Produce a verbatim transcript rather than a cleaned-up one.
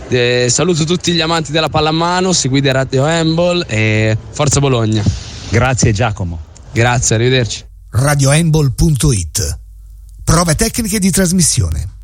Eh, saluto tutti gli amanti della pallamano, seguite Radio Handball e forza Bologna. Grazie Giacomo. Grazie, arrivederci. radiohandball punto it. Prove tecniche di trasmissione.